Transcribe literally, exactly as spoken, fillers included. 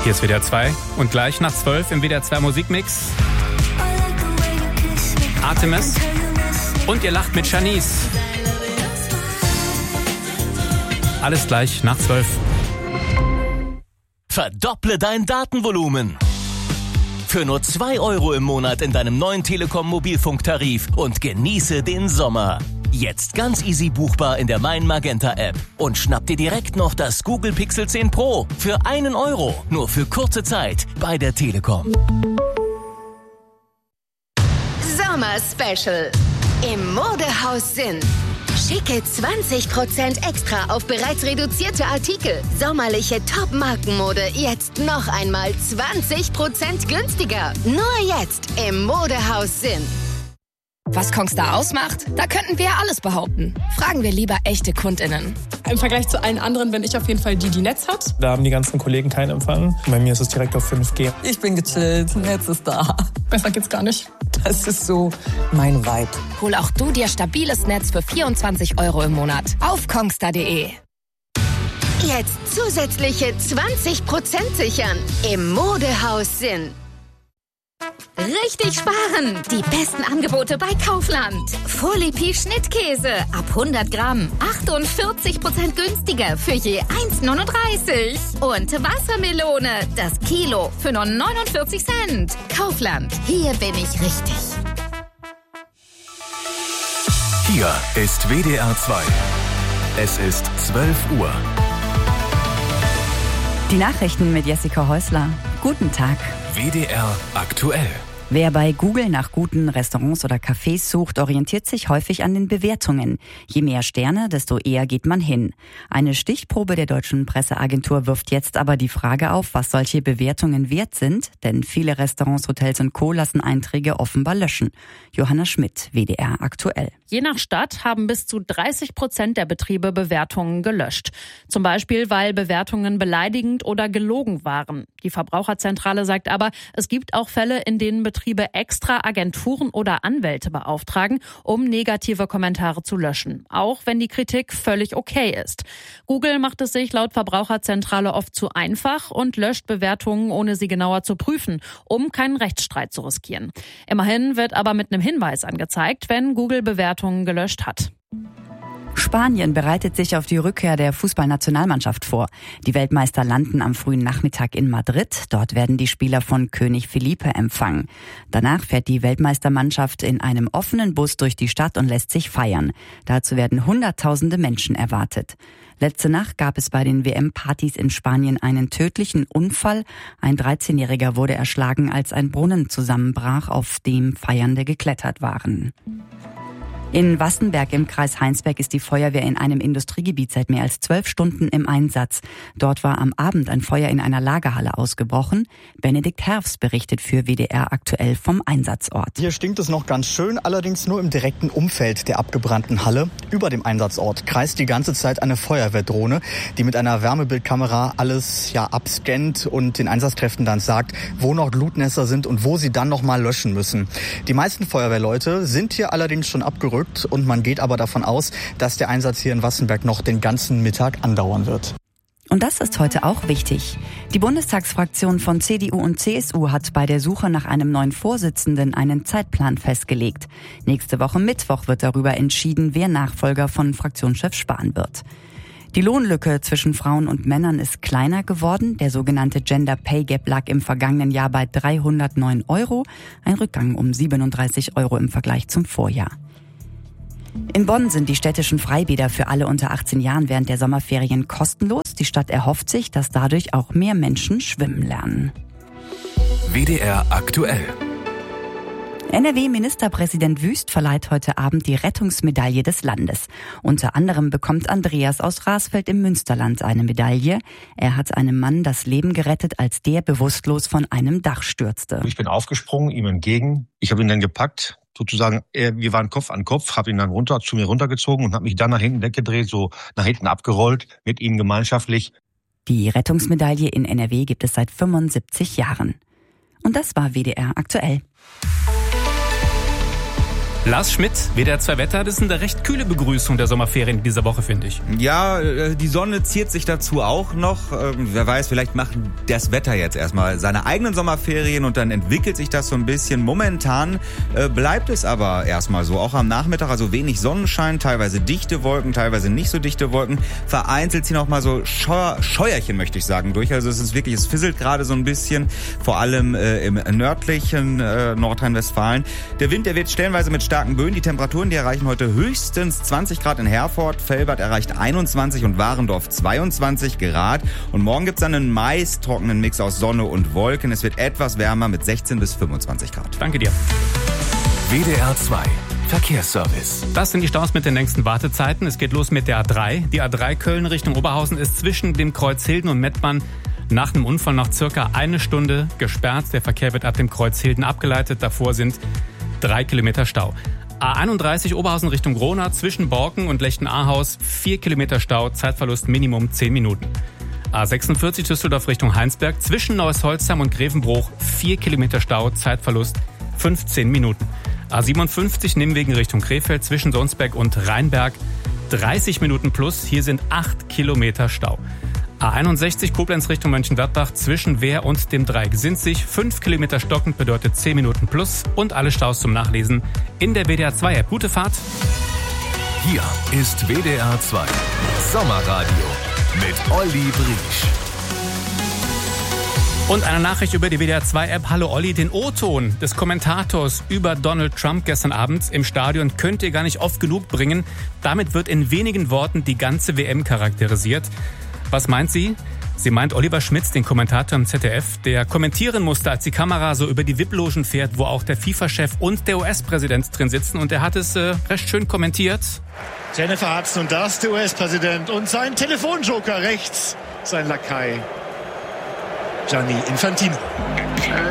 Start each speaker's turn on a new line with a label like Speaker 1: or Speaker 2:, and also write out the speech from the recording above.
Speaker 1: Hier ist W D R zwei und gleich nach zwölf im W D R zwei Musikmix Artemis und ihr lacht mit Shanice. Alles gleich nach zwölf.
Speaker 2: Verdopple dein Datenvolumen. Für nur zwei Euro im Monat in deinem neuen Telekom Mobilfunktarif und genieße den Sommer. Jetzt ganz easy buchbar in der Mein Magenta App. Und schnapp dir direkt noch das Google Pixel zehn Pro für einen Euro. Nur für kurze Zeit bei der Telekom.
Speaker 3: Sommer Special im Modehaus Sinn. Schicke zwanzig Prozent extra auf bereits reduzierte Artikel. Sommerliche Top-Markenmode jetzt noch einmal zwanzig Prozent günstiger. Nur jetzt im Modehaus Sinn.
Speaker 4: Was Kongstar ausmacht? Da könnten wir ja alles behaupten. Fragen wir lieber echte KundInnen.
Speaker 5: Im Vergleich zu allen anderen bin ich auf jeden Fall die, die Netz hat.
Speaker 6: Da haben die ganzen Kollegen keinen Empfang. Bei mir ist es direkt auf fünf G.
Speaker 7: Ich bin gechillt, Netz ist da.
Speaker 5: Besser geht's gar nicht.
Speaker 7: Das ist so mein Vibe.
Speaker 4: Hol auch du dir stabiles Netz für vierundzwanzig Euro im Monat auf kongstar punkt de.
Speaker 3: Jetzt zusätzliche zwanzig Prozent sichern im Modehaus Sinn.
Speaker 8: Richtig sparen! Die besten Angebote bei Kaufland. Folipi Schnittkäse ab hundert Gramm. achtundvierzig Prozent günstiger für je eins neununddreißig. Und Wassermelone, das Kilo für nur neunundvierzig Cent. Kaufland, hier bin ich richtig.
Speaker 9: Hier ist W D R zwei. Es ist zwölf Uhr.
Speaker 10: Die Nachrichten mit Jessica Häusler. Guten Tag.
Speaker 9: W D R aktuell.
Speaker 10: Wer bei Google nach guten Restaurants oder Cafés sucht, orientiert sich häufig an den Bewertungen. Je mehr Sterne, desto eher geht man hin. Eine Stichprobe der deutschen Presseagentur wirft jetzt aber die Frage auf, was solche Bewertungen wert sind, denn viele Restaurants, Hotels und Co. lassen Einträge offenbar löschen. Johanna Schmidt, W D R aktuell.
Speaker 11: Je nach Stadt haben bis zu dreißig Prozent der Betriebe Bewertungen gelöscht. Zum Beispiel, weil Bewertungen beleidigend oder gelogen waren. Die Verbraucherzentrale sagt aber, es gibt auch Fälle, in denen Betriebe extra Agenturen oder Anwälte beauftragen, um negative Kommentare zu löschen, auch wenn die Kritik völlig okay ist. Google macht es sich laut Verbraucherzentrale oft zu einfach und löscht Bewertungen, ohne sie genauer zu prüfen, um keinen Rechtsstreit zu riskieren. Immerhin wird aber mit einem Hinweis angezeigt, wenn Google Bewertungen gelöscht hat.
Speaker 10: Spanien bereitet sich auf die Rückkehr der Fußballnationalmannschaft vor. Die Weltmeister landen am frühen Nachmittag in Madrid. Dort werden die Spieler von König Felipe empfangen. Danach fährt die Weltmeistermannschaft in einem offenen Bus durch die Stadt und lässt sich feiern. Dazu werden Hunderttausende Menschen erwartet. Letzte Nacht gab es bei den W M-Partys in Spanien einen tödlichen Unfall. Ein dreizehnjähriger wurde erschlagen, als ein Brunnen zusammenbrach, auf dem Feiernde geklettert waren. In Wassenberg im Kreis Heinsberg ist die Feuerwehr in einem Industriegebiet seit mehr als zwölf Stunden im Einsatz. Dort war am Abend ein Feuer in einer Lagerhalle ausgebrochen. Benedikt Herfs berichtet für W D R aktuell vom Einsatzort.
Speaker 12: Hier stinkt es noch ganz schön, allerdings nur im direkten Umfeld der abgebrannten Halle. Über dem Einsatzort kreist die ganze Zeit eine Feuerwehrdrohne, die mit einer Wärmebildkamera alles ja abscannt und den Einsatzkräften dann sagt, wo noch Glutnester sind und wo sie dann noch mal löschen müssen. Die meisten Feuerwehrleute sind hier allerdings schon abgerückt. Und man geht aber davon aus, dass der Einsatz hier in Wassenberg noch den ganzen Mittag andauern wird.
Speaker 10: Und das ist heute auch wichtig. Die Bundestagsfraktion von C D U und C S U hat bei der Suche nach einem neuen Vorsitzenden einen Zeitplan festgelegt. Nächste Woche Mittwoch wird darüber entschieden, wer Nachfolger von Fraktionschef Spahn wird. Die Lohnlücke zwischen Frauen und Männern ist kleiner geworden. Der sogenannte Gender Pay Gap lag im vergangenen Jahr bei dreihundertneun Euro, ein Rückgang um siebenunddreißig Euro im Vergleich zum Vorjahr. In Bonn sind die städtischen Freibäder für alle unter achtzehn Jahren während der Sommerferien kostenlos. Die Stadt erhofft sich, dass dadurch auch mehr Menschen schwimmen lernen.
Speaker 9: W D R aktuell.
Speaker 10: N R W-Ministerpräsident Wüst verleiht heute Abend die Rettungsmedaille des Landes. Unter anderem bekommt Andreas aus Rasfeld im Münsterland eine Medaille. Er hat einem Mann das Leben gerettet, als der bewusstlos von einem Dach stürzte.
Speaker 13: Ich bin aufgesprungen, ihm entgegen. Ich habe ihn dann gepackt. Sozusagen, wir waren Kopf an Kopf, habe ihn dann runter zu mir runtergezogen und habe mich dann nach hinten weggedreht, so nach hinten abgerollt, mit ihm gemeinschaftlich.
Speaker 10: Die Rettungsmedaille in N R W gibt es seit fünfundsiebzig Jahren. Und das war W D R aktuell.
Speaker 1: Lars Schmidt, W D R zwei Wetter, das ist eine recht kühle Begrüßung der Sommerferien dieser Woche, finde ich.
Speaker 14: Ja, die Sonne ziert sich dazu auch noch. Wer weiß, vielleicht macht das Wetter jetzt erstmal seine eigenen Sommerferien und dann entwickelt sich das so ein bisschen. Momentan bleibt es aber erstmal so, auch am Nachmittag, also wenig Sonnenschein, teilweise dichte Wolken, teilweise nicht so dichte Wolken. Vereinzelt ziehen auch mal so Scheuer, Scheuerchen, möchte ich sagen, durch. Also es ist wirklich, es fisselt gerade so ein bisschen, vor allem äh, im nördlichen äh, Nordrhein-Westfalen. Der Wind, der wird stellenweise mit starken Böen. Die Temperaturen, die erreichen heute höchstens zwanzig Grad in Herford. Velbert erreicht einundzwanzig und Warendorf zweiundzwanzig Grad. Und morgen gibt's dann einen meist trockenen Mix aus Sonne und Wolken. Es wird etwas wärmer mit sechzehn bis fünfundzwanzig Grad.
Speaker 1: Danke dir.
Speaker 9: W D R zwei Verkehrsservice.
Speaker 1: Das sind die Staus mit den längsten Wartezeiten. Es geht los mit der A drei. Die A drei Köln Richtung Oberhausen ist zwischen dem Kreuz Hilden und Mettmann nach einem Unfall noch circa eine Stunde gesperrt. Der Verkehr wird ab dem Kreuz Hilden abgeleitet. Davor sind drei Kilometer Stau. A einunddreißig Oberhausen Richtung Gronau zwischen Borken und Lechten-Ahaus vier Kilometer Stau, Zeitverlust Minimum zehn Minuten. A sechsundvierzig Düsseldorf Richtung Heinsberg zwischen Neuss-Holzheim und Grevenbruch vier Kilometer Stau, Zeitverlust fünfzehn Minuten. A siebenundfünfzig Nimwegen Richtung Krefeld zwischen Sonsberg und Rheinberg dreißig Minuten plus, hier sind acht Kilometer Stau. A einundsechzig Koblenz Richtung Mönchengladbach zwischen Wehr und dem Dreieck Sinzig fünf Kilometer stockend bedeutet zehn Minuten plus und alle Staus zum Nachlesen in der W D R zwei App. Gute Fahrt.
Speaker 9: Hier ist W D R zwei Sommerradio mit Olli Briesch.
Speaker 1: Und eine Nachricht über die W D R zwei App. Hallo Olli, den O-Ton des Kommentators über Donald Trump gestern Abend im Stadion könnt ihr gar nicht oft genug bringen. Damit wird in wenigen Worten die ganze W M charakterisiert. Was meint sie? Sie meint Oliver Schmitz, den Kommentator im Z D F, der kommentieren musste, als die Kamera so über die V I P-Logen fährt, wo auch der FIFA-Chef und der U S-Präsident drin sitzen. Und er hat es äh, recht schön kommentiert.
Speaker 15: Jennifer Hudson und da ist der U S-Präsident und sein Telefonjoker rechts, sein Lakai Gianni Infantino.